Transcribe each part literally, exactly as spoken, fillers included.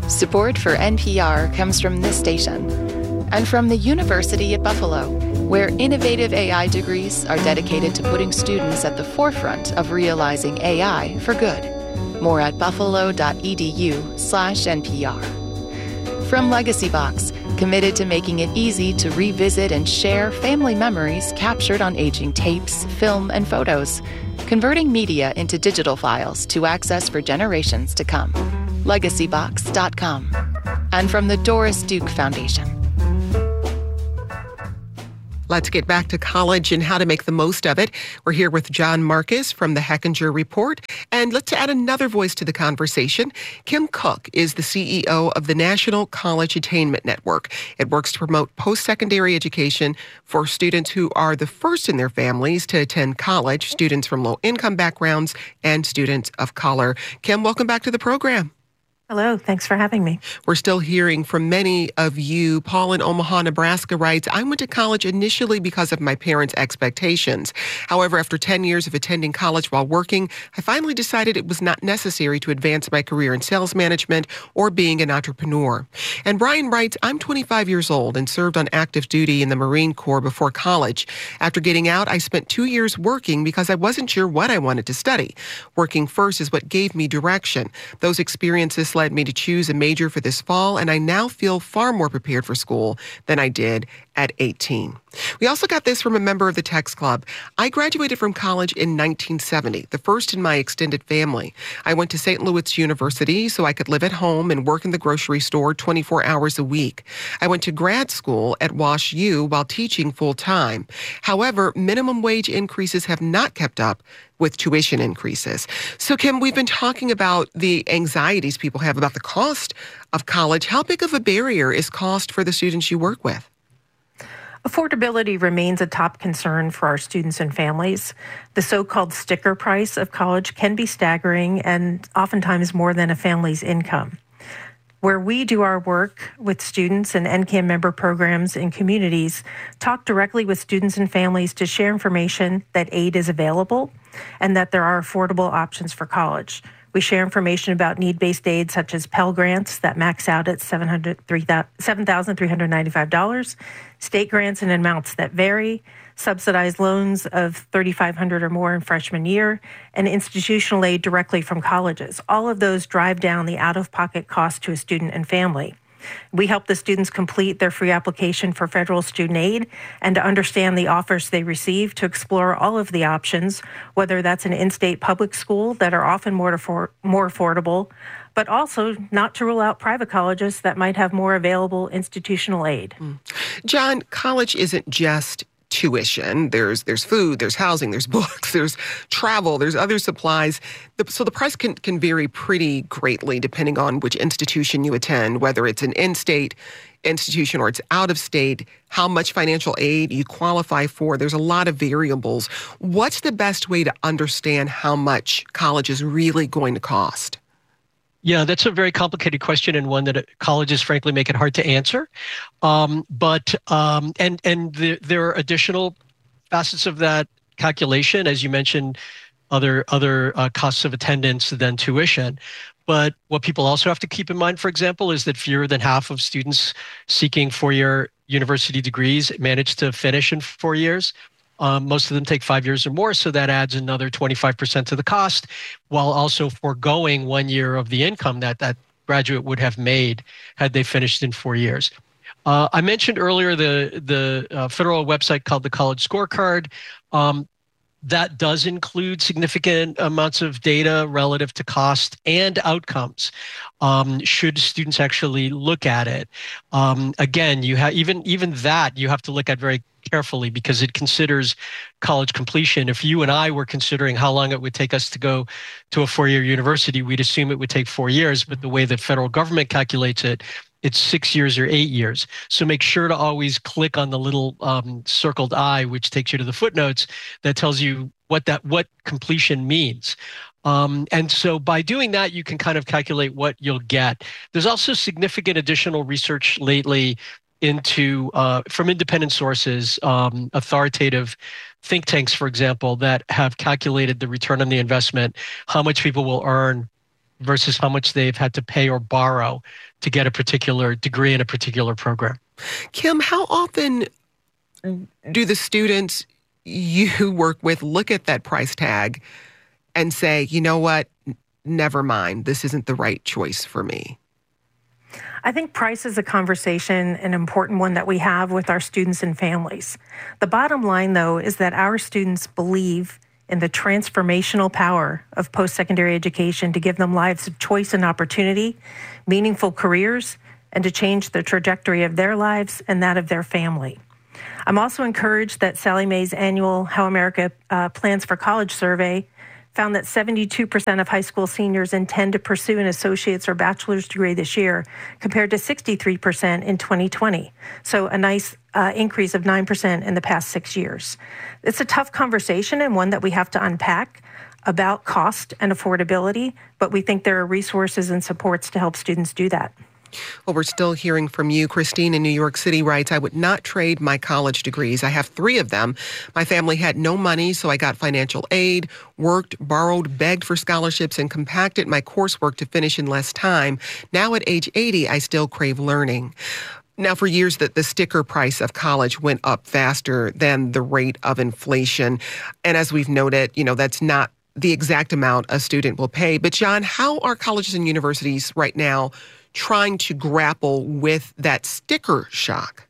Support for N P R comes from this station and from the University at Buffalo, where innovative A I degrees are dedicated to putting students at the forefront of realizing A I for good. More at buffalo.edu slash NPR. From LegacyBox, committed to making it easy to revisit and share family memories captured on aging tapes, film, and photos, converting media into digital files to access for generations to come. legacy box dot com. And from the Doris Duke Foundation. Let's get back to college and how to make the most of it. We're here with John Marcus from the Hechinger Report. And let's add another voice to the conversation. Kim Cook is the C E O of the National College Attainment Network. It works to promote post-secondary education for students who are the first in their families to attend college, students from low-income backgrounds, and students of color. Kim, welcome back to the program. Hello, thanks for having me. We're still hearing from many of you. Paul in Omaha, Nebraska writes, I went to college initially because of my parents' expectations. However, after ten years of attending college while working, I finally decided it was not necessary to advance my career in sales management or being an entrepreneur. And Brian writes, I'm twenty-five years old and served on active duty in the Marine Corps before college. After getting out, I spent two years working because I wasn't sure what I wanted to study. Working first is what gave me direction. Those experiences led me to choose a major for this fall, and I now feel far more prepared for school than I did at eighteen. We also got this from a member of the Text Club. I graduated from college in nineteen seventy, the first in my extended family. I went to Saint Louis University so I could live at home and work in the grocery store twenty-four hours a week. I went to grad school at Wash U while teaching full-time. However, minimum wage increases have not kept up with tuition increases. So, Kim, we've been talking about the anxieties people have about the cost of college. How big of a barrier is cost for the students you work with? Affordability remains a top concern for our students and families. The so-called sticker price of college can be staggering and oftentimes more than a family's income. Where we do our work with students and N C A M member programs in communities, talk directly with students and families to share information that aid is available and that there are affordable options for college. We share information about need-based aid such as Pell Grants that max out at seven thousand three hundred ninety-five dollars, state grants in amounts that vary, subsidized loans of three thousand five hundred dollars or more in freshman year, and institutional aid directly from colleges. All of those drive down the out-of-pocket cost to a student and family. We help the students complete their free application for federal student aid and to understand the offers they receive, to explore all of the options, whether that's an in-state public school that are often more, for, more affordable, but also not to rule out private colleges that might have more available institutional aid. Mm. John, college isn't just tuition. There's there's food, there's housing, there's books, there's travel, there's other supplies. The, so the price can, can vary pretty greatly depending on which institution you attend, whether it's an in-state institution or it's out of state, how much financial aid you qualify for. There's a lot of variables. What's the best way to understand how much college is really going to cost? Yeah, that's a very complicated question and one that colleges, frankly, make it hard to answer. Um, but um, and and the, there are additional facets of that calculation, as you mentioned, other other uh, costs of attendance than tuition. But what people also have to keep in mind, for example, is that fewer than half of students seeking four-year university degrees manage to finish in four years. Um, most of them take five years or more, so that adds another twenty-five percent to the cost, while also foregoing one year of the income that that graduate would have made had they finished in four years. Uh, I mentioned earlier the, the uh, federal website called the College Scorecard. Um, that does include significant amounts of data relative to cost and outcomes. Um, should students actually look at it? Um, again, you have even even that you have to look at very carefully because it considers college completion. If you and I were considering how long it would take us to go to a four-year university, we'd assume it would take four years. But the way the federal government calculates it, it's six years or eight years. So make sure to always click on the little um, circled I, which takes you to the footnotes that tells you what that what completion means. Um, and so by doing that, you can kind of calculate what you'll get. There's also significant additional research lately into uh, from independent sources, um, authoritative think tanks, for example, that have calculated the return on the investment, how much people will earn versus how much they've had to pay or borrow to get a particular degree in a particular program. Kim, how often do the students you work with look at that price tag and say, you know what, never mind, this isn't the right choice for me? I think price is a conversation, an important one that we have with our students and families. The bottom line, though, is that our students believe in the transformational power of post-secondary education to give them lives of choice and opportunity, meaningful careers, and to change the trajectory of their lives and that of their family. I'm also encouraged that Sallie Mae's annual How America uh, Plans for College survey found that seventy-two percent of high school seniors intend to pursue an associate's or bachelor's degree this year, compared to sixty-three percent in twenty twenty. So a nice uh, increase of nine percent in the past six years. It's a tough conversation and one that we have to unpack about cost and affordability, but we think there are resources and supports to help students do that. Well, we're still hearing from you. Christine in New York City writes, I would not trade my college degrees. I have three of them. My family had no money, so I got financial aid, worked, borrowed, begged for scholarships, and compacted my coursework to finish in less time. Now at age eighty, I still crave learning. Now, for years, the, the sticker price of college went up faster than the rate of inflation. And as we've noted, you know, that's not the exact amount a student will pay. But John, how are colleges and universities right now trying to grapple with that sticker shock?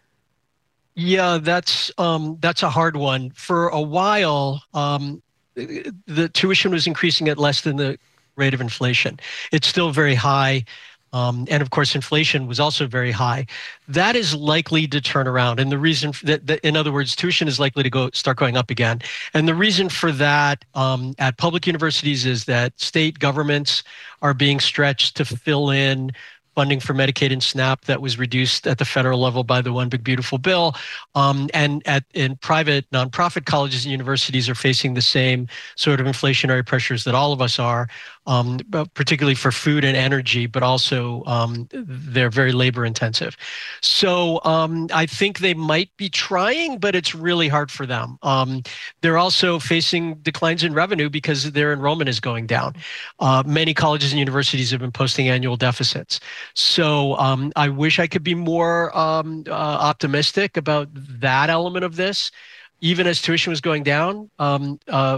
Yeah, that's um, that's a hard one. For a while, um, the tuition was increasing at less than the rate of inflation. It's still very high. Um, and of course, inflation was also very high. That is likely to turn around. And the reason that, that in other words, tuition is likely to go start going up again. And the reason for that um, at public universities is that state governments are being stretched to fill in funding for Medicaid and SNAP that was reduced at the federal level by the One Big Beautiful Bill. Um, and at in private nonprofit colleges and universities are facing the same sort of inflationary pressures that all of us are, um, particularly for food and energy, but also um, they're very labor intensive. So um, I think they might be trying, but it's really hard for them. Um, they're also facing declines in revenue because their enrollment is going down. Uh, many colleges and universities have been posting annual deficits. So um, I wish I could be more um, uh, optimistic about that element of this. Even as tuition was going down, um, uh,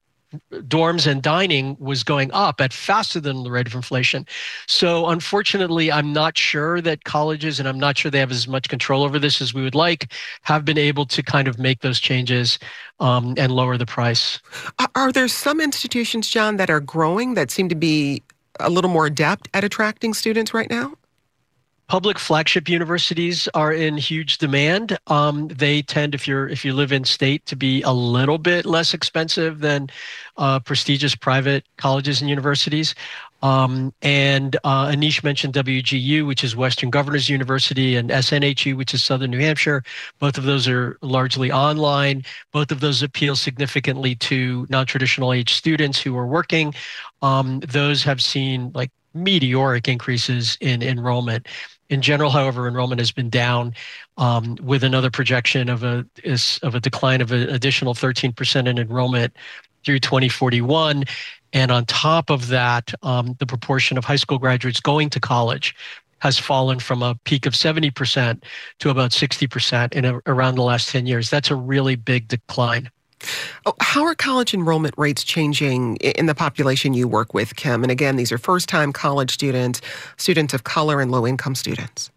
dorms and dining was going up at faster than the rate of inflation. So unfortunately, I'm not sure that colleges, and I'm not sure they have as much control over this as we would like, have been able to kind of make those changes um, and lower the price. Are there some institutions, John, that are growing that seem to be a little more adept at attracting students right now? Public flagship universities are in huge demand. Um, they tend, if you're if you live in state, to be a little bit less expensive than uh, prestigious private colleges and universities. Um, and uh, Anish mentioned W G U, which is Western Governors University, and S N H U, which is Southern New Hampshire. Both of those are largely online. Both of those appeal significantly to non-traditional age students who are working. Um, those have seen like meteoric increases in enrollment. In general, however, enrollment has been down um, with another projection of a is, of a decline of an additional thirteen percent in enrollment through twenty forty-one. And on top of that, um, the proportion of high school graduates going to college has fallen from a peak of seventy percent to about sixty percent in a, around the last ten years. That's a really big decline. Oh, how are college enrollment rates changing in the population you work with, Kim? And again, these are first-time college students, students of color, and low-income students.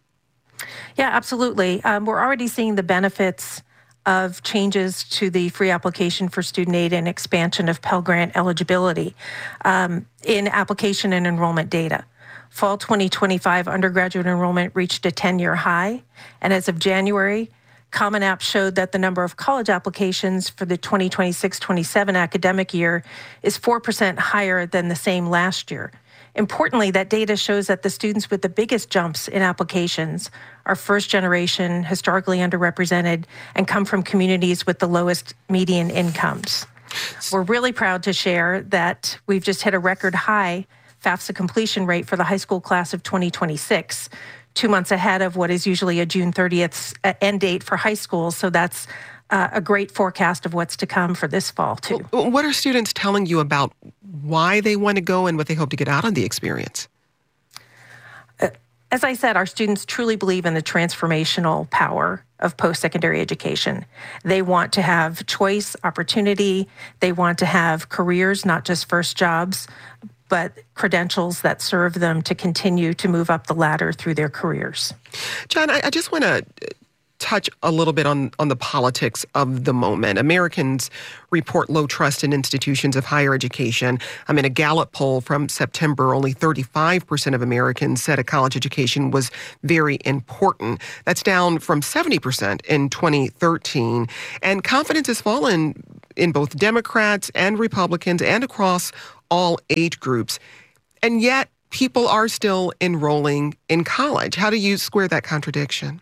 Yeah, absolutely. Um, we're already seeing the benefits of changes to the free application for student aid and expansion of Pell Grant eligibility um, in application and enrollment data. Fall twenty twenty-five undergraduate enrollment reached a ten-year high, and as of January, Common App showed that the number of college applications for the twenty twenty-six twenty-seven academic year is four percent higher than the same last year. Importantly, that data shows that the students with the biggest jumps in applications are first generation, historically underrepresented, and come from communities with the lowest median incomes. We're really proud to share that we've just hit a record high FAFSA completion rate for the high school class of twenty twenty-six. Two months ahead of what is usually a June thirtieth end date for high school. So that's uh, a great forecast of what's to come for this fall, too. Well, what are students telling you about why they want to go and what they hope to get out of the experience? Uh, as I said, our students truly believe in the transformational power of post-secondary education. They want to have choice, opportunity. They want to have careers, not just first jobs, but credentials that serve them to continue to move up the ladder through their careers. John, I, I just want to touch a little bit on, on the politics of the moment. Americans report low trust in institutions of higher education. I mean, a Gallup poll from September, only thirty-five percent of Americans said a college education was very important. That's down from seventy percent in twenty thirteen. And confidence has fallen in both Democrats and Republicans and across all age groups. And yet, people are still enrolling in college. How do you square that contradiction?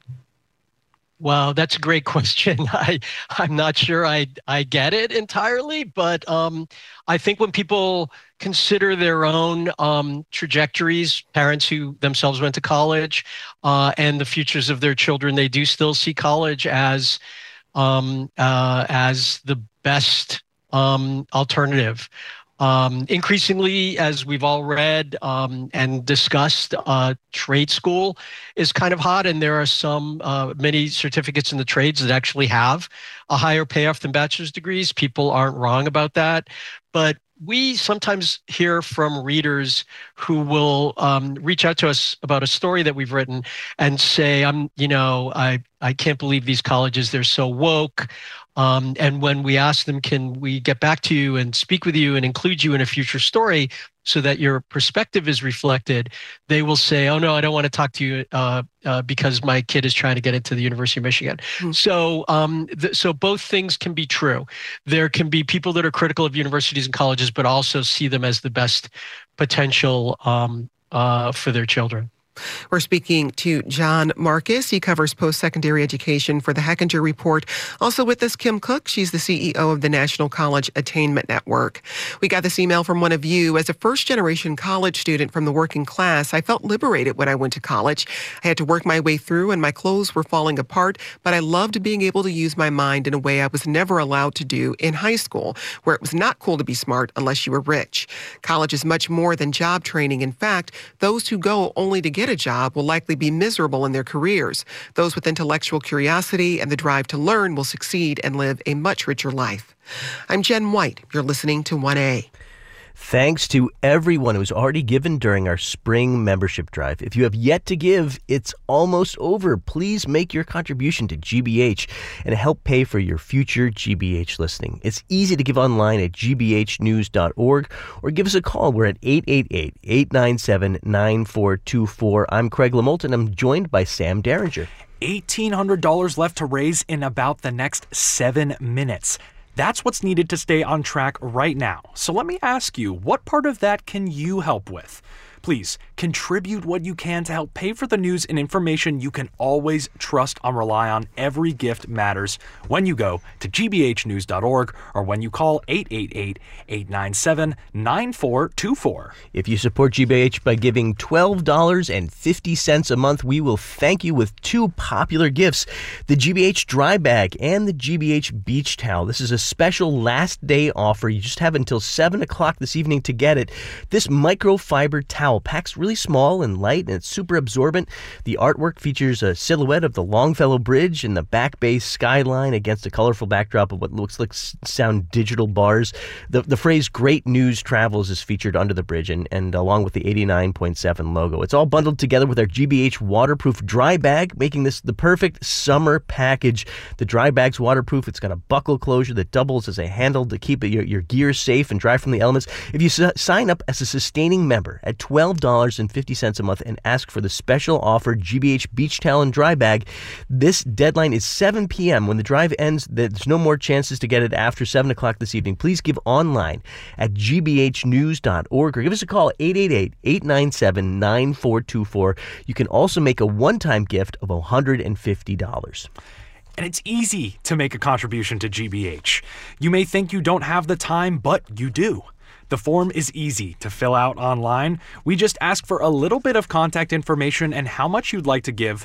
Well, that's a great question. I, I'm not sure I, I get it entirely, but um, I think when people consider their own um, trajectories, parents who themselves went to college, uh, and the futures of their children, they do still see college as um, uh, as the best um, alternative. Um, increasingly, as we've all read um, and discussed, uh, trade school is kind of hot, and there are some uh, many certificates in the trades that actually have a higher payoff than bachelor's degrees. People aren't wrong about that, but we sometimes hear from readers who will um, reach out to us about a story that we've written and say, "I'm, you know, I I can't believe these colleges, they're so woke." Um, and when we ask them, can we get back to you and speak with you and include you in a future story so that your perspective is reflected, they will say, oh, no, I don't want to talk to you uh, uh, because my kid is trying to get into the University of Michigan. Mm-hmm. So, um, th- so both things can be true. There can be people that are critical of universities and colleges, but also see them as the best potential um, uh, for their children. We're speaking to John Marcus. He covers post-secondary education for the Hechinger Report. Also with us, Kim Cook. She's the C E O of the National College Attainment Network. We got this email from one of you. As a first-generation college student from the working class, I felt liberated when I went to college. I had to work my way through, and my clothes were falling apart, but I loved being able to use my mind in a way I was never allowed to do in high school, where it was not cool to be smart unless you were rich. College is much more than job training. In fact, those who go only to get a job will likely be miserable in their careers. Those with intellectual curiosity and the drive to learn will succeed and live a much richer life. I'm Jen White. You're listening to one A. Thanks to everyone who's already given during our spring membership drive. If you have yet to give, it's almost over. Please make your contribution to G B H and help pay for your future G B H listening. It's easy to give online at g b h news dot org or give us a call. We're at eight eight eight, eight nine seven, nine four two four. I'm Craig Lamolt, and I'm joined by Sam Derringer. eighteen hundred dollars left to raise in about the next seven minutes. That's what's needed to stay on track right now. So let me ask you, what part of that can you help with? Please contribute what you can to help pay for the news and information you can always trust and rely on. Every gift matters when you go to g b h news dot org or when you call eight eight eight, eight nine seven, nine four two four. If you support G B H by giving twelve dollars and fifty cents a month, we will thank you with two popular gifts, the G B H Dry Bag and the G B H Beach Towel. This is a special last day offer. You just have until seven o'clock this evening to get it. This microfiber towel packs really small and light, and it's super absorbent. The artwork features a silhouette of the Longfellow Bridge and the Back Bay skyline against a colorful backdrop of what looks like sound digital bars. The the phrase "Great News Travels" is featured under the bridge, and, and along with the eighty-nine point seven logo. It's all bundled together with our G B H waterproof dry bag, making this the perfect summer package. The dry bag's waterproof. It's got a buckle closure that doubles as a handle to keep your, your gear safe and dry from the elements. If you s- sign up as a sustaining member at twelve dollars and fifty cents a month and ask for the special offer G B H Beach Towel and Dry Bag, this deadline is seven p.m. When the drive ends, there's no more chances to get it after seven o'clock this evening. Please give online at g b h news dot org or give us a call at eight eight eight, eight nine seven, nine four two four. You can also make a one-time gift of one hundred fifty dollars. And it's easy to make a contribution to G B H. You may think you don't have the time, but you do. The form is easy to fill out online. We just ask for a little bit of contact information and how much you'd like to give,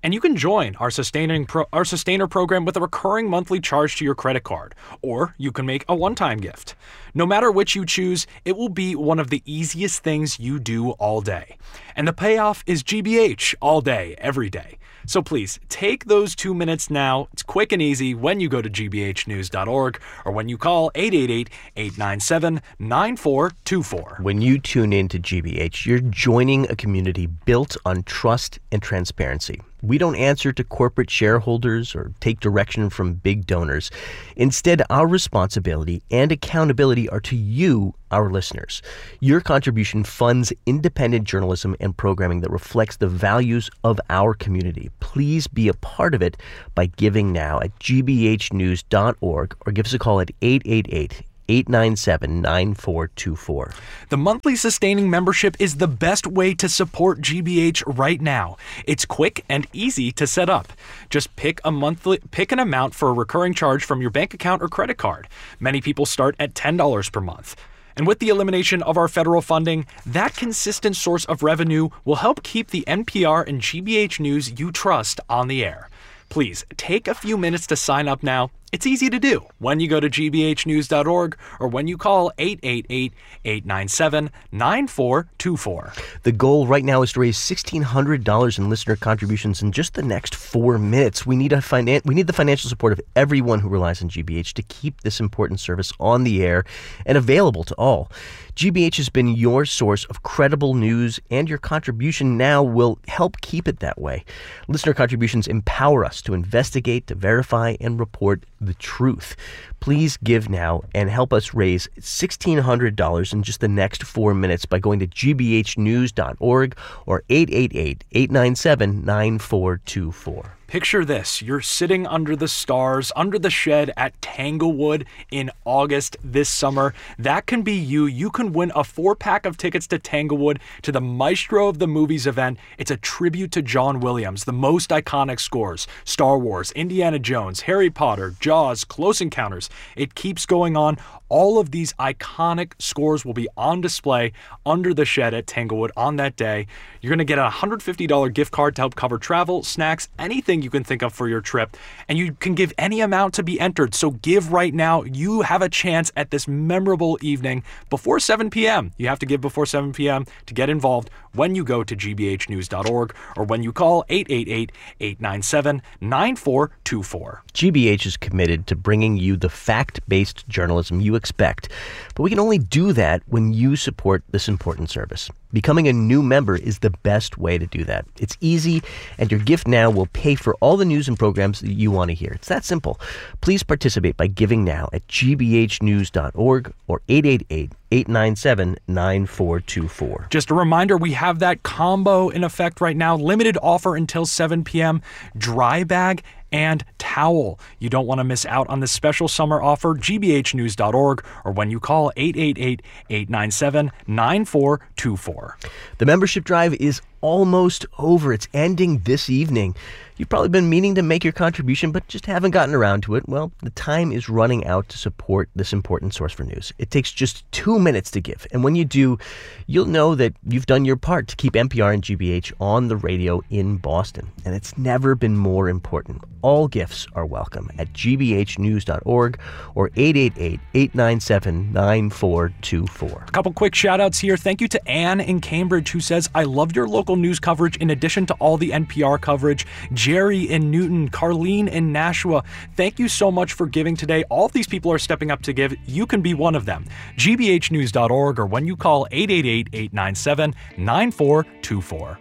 And you can join our sustaining pro- our sustainer program with a recurring monthly charge to your credit card, or you can make a one-time gift. No matter which you choose, it will be one of the easiest things you do all day. And the payoff is G B H all day, every day. So please, take those two minutes now. It's quick and easy when you go to g b h news dot org or when you call eight eight eight, eight nine seven, nine four two four. When you tune in to G B H, you're joining a community built on trust and transparency. We don't answer to corporate shareholders or take direction from big donors. Instead, our responsibility and accountability are to you, our listeners. Your contribution funds independent journalism and programming that reflects the values of our community. Please be a part of it by giving now at g b h news dot org or give us a call at eight eight eight, eight nine seven, nine four two four. The monthly sustaining membership is the best way to support G B H right now. It's quick and easy to set up. Just pick a monthly pick an amount for a recurring charge from your bank account or credit card. Many people start at ten dollars per month. And with the elimination of our federal funding, that consistent source of revenue will help keep the N P R and G B H News you trust on the air. Please take a few minutes to sign up now. It's easy to do when you go to g b h news dot org or when you call eight eight eight, eight nine seven, nine four two four. The goal right now is to raise sixteen hundred dollars in listener contributions in just the next four minutes. We need a finan- we need the financial support of everyone who relies on G B H to keep this important service on the air and available to all. G B H has been your source of credible news, and your contribution now will help keep it that way. Listener contributions empower us to investigate, to verify, and report the truth. Please give now and help us raise sixteen hundred dollars in just the next four minutes by going to g b h news dot org or eight eight eight, eight nine seven, nine four two four. Picture this. You're sitting under the stars, under the shed at Tanglewood in August this summer. That can be you. You can win a four-pack of tickets to Tanglewood to the Maestro of the Movies event. It's a tribute to John Williams, the most iconic scores. Star Wars, Indiana Jones, Harry Potter, Jaws, Close Encounters. It keeps going on. All of these iconic scores will be on display under the shed at Tanglewood on that day. You're going to get a one hundred fifty dollars gift card to help cover travel, snacks, anything you can think of for your trip. And you can give any amount to be entered. So give right now. You have a chance at this memorable evening before seven p.m. You have to give before seven p.m. to get involved when you go to g b h news dot org or when you call eight eight eight, eight nine seven, nine four two four. G B H is committed to bringing you the fact-based journalism you expect, but we can only do that when you support this important service. Becoming a new member is the best way to do that. It's easy, and your gift now will pay for all the news and programs that you want to hear. It's that simple. Please participate by giving now at g b h news dot org or eight eight eight, eight nine seven, nine four two four. Just a reminder, we have that combo in effect right now. Limited offer until seven p.m. Dry bag and towel. You don't want to miss out on this special summer offer. g b h news dot org or when you call eight eight eight, eight nine seven, nine four two four. The membership drive is almost over. It's ending this evening. You've probably been meaning to make your contribution, but just haven't gotten around to it. Well, the time is running out to support this important source for news. It takes just two minutes to give. And when you do, you'll know that you've done your part to keep N P R and G B H on the radio in Boston. And it's never been more important. All gifts are welcome at g b h news dot org or eight eight eight, eight nine seven, nine four two four. A couple quick shout outs here. Thank you to Anne in Cambridge who says, I love your local news coverage in addition to all the N P R coverage. Jerry in Newton, Carlene in Nashua. Thank you so much for giving today. All of these people are stepping up to give. You can be one of them. g b h news dot org or when you call eight eight eight, eight nine seven, nine four two four.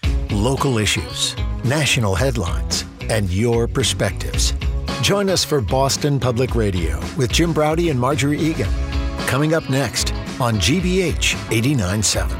Local issues, national headlines, and your perspectives. Join us for Boston Public Radio with Jim Braude and Marjorie Egan. Coming up next on G B H eighty-nine point seven.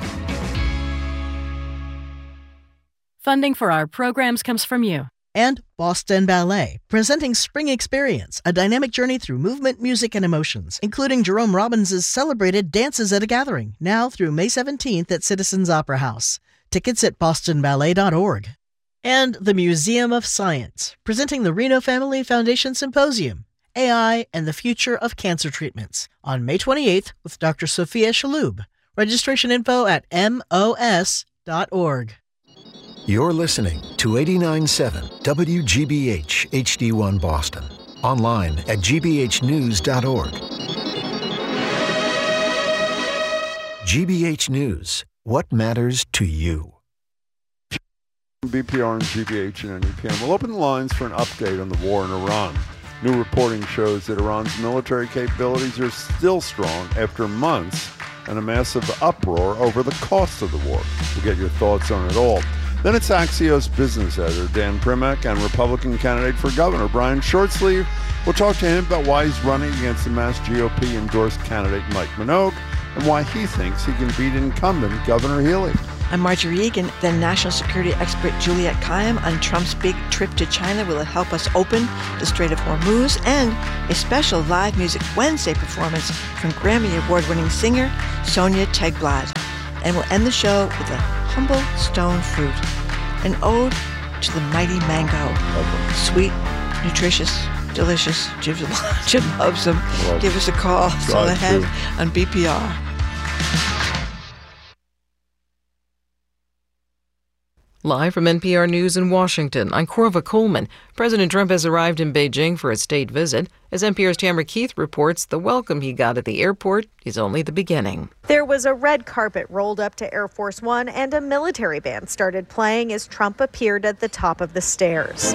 Funding for our programs comes from you. And Boston Ballet, presenting Spring Experience, a dynamic journey through movement, music, and emotions, including Jerome Robbins' celebrated Dances at a Gathering, now through May seventeenth at Citizens Opera House. Tickets at boston ballet dot org. And the Museum of Science, presenting the Reno Family Foundation Symposium, A I and the Future of Cancer Treatments, on May twenty-eighth with Doctor Sophia Shaloub. Registration info at m o s dot org. You're listening to eighty-nine point seven W G B H H D one Boston. Online at g b h news dot org. G B H News. What matters to you? B P R and G B H and N E P M will open the lines for an update on the war in Iran. New reporting shows that Iran's military capabilities are still strong after months and a massive uproar over the cost of the war. We'll get your thoughts on it all. Then it's Axios business editor Dan Primack and Republican candidate for governor Brian Shortsleeve. We'll talk to him about why he's running against the Mass G O P-endorsed candidate Mike Minogue and why he thinks he can beat incumbent Governor Healey. I'm Marjorie Egan. Then national security expert Juliette Kayyem on Trump's big trip to China will help us open the Strait of Hormuz, and a special live music Wednesday performance from Grammy Award-winning singer Sonia Tegblad. And we'll end the show with a humble stone fruit, an ode to the mighty mango. Sweet, nutritious, delicious. Jim, Jim loves them. Love Give us a call. It's all ahead on B P R. Live from N P R News in Washington, I'm Corva Coleman. President Trump has arrived in Beijing for a state visit. As N P R's Tamara Keith reports, the welcome he got at the airport is only the beginning. There was a red carpet rolled up to Air Force One, and a military band started playing as Trump appeared at the top of the stairs.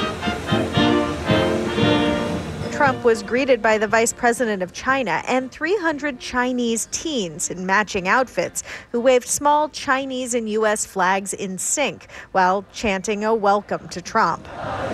Trump was greeted by the vice president of China and three hundred Chinese teens in matching outfits who waved small Chinese and U S flags in sync while chanting a welcome to Trump.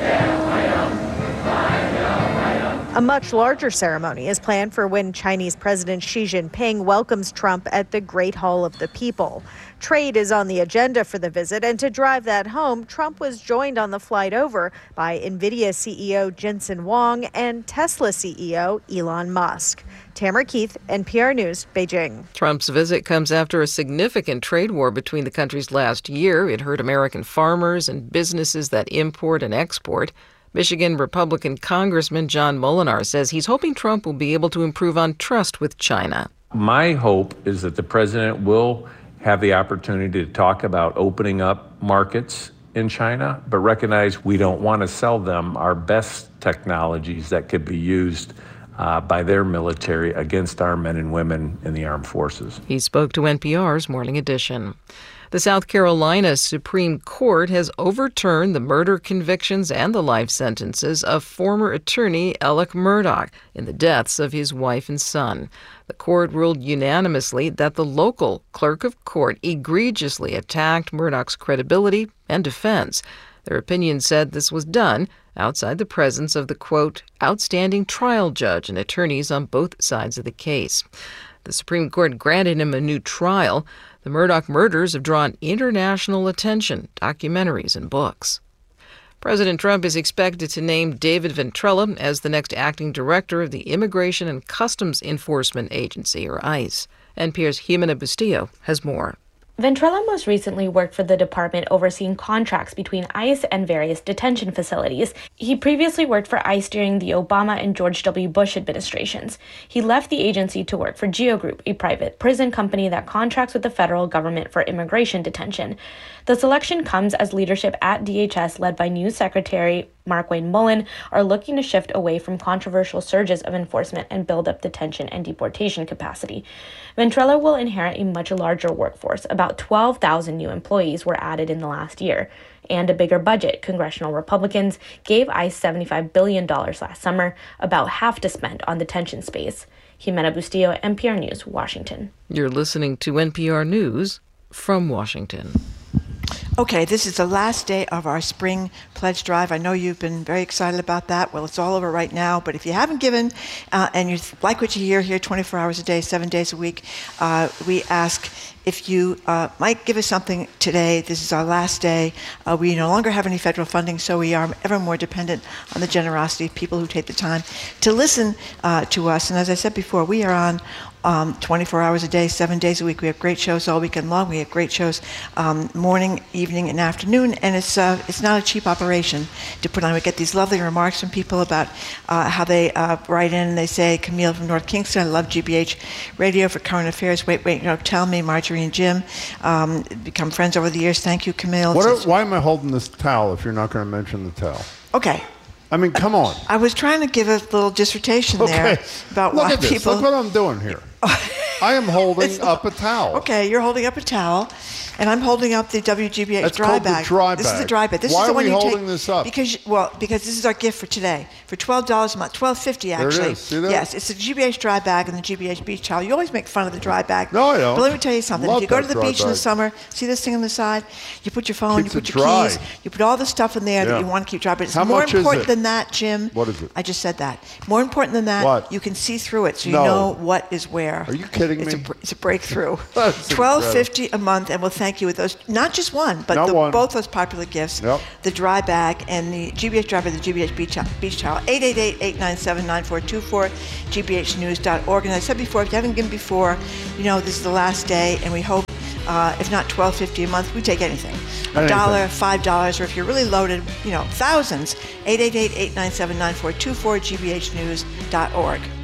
A much larger ceremony is planned for when Chinese President Xi Jinping welcomes Trump at the Great Hall of the People. Trade is on the agenda for the visit, and to drive that home, Trump was joined on the flight over by NVIDIA C E O Jensen Huang and Tesla C E O Elon Musk. Tamara Keith, N P R News, Beijing. Trump's visit comes after a significant trade war between the countries last year. It hurt American farmers and businesses that import and export. Michigan Republican Congressman John Molinar says he's hoping Trump will be able to improve on trust with China. My hope is that the president will have the opportunity to talk about opening up markets in China, but recognize we don't want to sell them our best technologies that could be used uh, by their military against our men and women in the armed forces. He spoke to N P R's Morning Edition. The South Carolina Supreme Court has overturned the murder convictions and the life sentences of former attorney Alec Murdaugh in the deaths of his wife and son. The court ruled unanimously that the local clerk of court egregiously attacked Murdaugh's credibility and defense. Their opinion said this was done outside the presence of the, quote, outstanding trial judge and attorneys on both sides of the case. The Supreme Court granted him a new trial. The Murdaugh murders have drawn international attention, documentaries, and books. President Trump is expected to name David Ventrella as the next acting director of the Immigration and Customs Enforcement Agency, or ICE. N P R's Jimena Bustillo has more. Ventrella most recently worked for the department overseeing contracts between ICE and various detention facilities. He previously worked for ICE during the Obama and George W. Bush administrations. He left the agency to work for Geo Group, a private prison company that contracts with the federal government for immigration detention. The selection comes as leadership at D H S, led by new Secretary Markwayne Mullin, are looking to shift away from controversial surges of enforcement and build up detention and deportation capacity. Ventrella will inherit a much larger workforce. About twelve thousand new employees were added in the last year. And a bigger budget. Congressional Republicans gave ICE seventy-five billion dollars last summer, about half to spend on detention space. Jimena Bustillo, N P R News, Washington. You're listening to N P R News from Washington. Okay, this is the last day of our spring pledge drive. I know you've been very excited about that. Well, it's all over right now. But if you haven't given uh, and you like what you hear here twenty-four hours a day, seven days a week, uh, we ask if you uh, might give us something today. This is our last day. Uh, we no longer have any federal funding, so we are ever more dependent on the generosity of people who take the time to listen uh, to us. And as I said before, we are on um, twenty-four hours a day, seven days a week. We have great shows all weekend long. We have great shows um, morning, evening, and afternoon, and it's uh, it's not a cheap operation to put on. We get these lovely remarks from people about uh, how they uh, write in and they say, Camille from North Kingston, I love G B H Radio for current affairs. Wait, wait, you know, tell me, Marjorie and Jim, um, become friends over the years. Thank you, Camille. What are, why am I holding this towel if you're not going to mention the towel? Okay. I mean, come on. I was trying to give a little dissertation okay. there about Look why at this. people. Look what I'm doing here. I am holding up a towel. Okay, you're holding up a towel, and I'm holding up the W G B H That's dry called bag. The dry this bag. is the dry bag. This Why is the are one we you holding take, this up? Because well, because this is our gift for today for twelve dollars a month, twelve fifty actually. There it is. See that? Yes, it's the G B H dry bag and the G B H beach towel. You always make fun of the dry bag. No, I don't. But let me tell you something. Love if you go that to the dry beach in the bag. summer, see this thing on the side? You put your phone, Keeps you put it your dry. keys, you put all the stuff in there Yeah. that you want to keep dry. But it's How more much is important it? than that, Jim. What is it? I just said that. More important than that, What? you can see through it, so you No. know what is where. Are you kidding it's me? A, it's a breakthrough. That's Twelve incredible. fifty a month, and we'll thank you with those. Not just one, but Not the, one. both those popular gifts: Yep. the dry bag and the G B H dry bag, the G B H beach, beach towel. eight eight eight, eight nine seven, nine four two four, G B H news dot org. And I said before, if you haven't given before, you know this is the last day, and we hope, uh, if not twelve fifty a month, we take anything. A Anything. dollar, five dollars, or if you're really loaded, you know, thousands. eight eight eight, eight nine seven, nine four two four, G B H news dot org.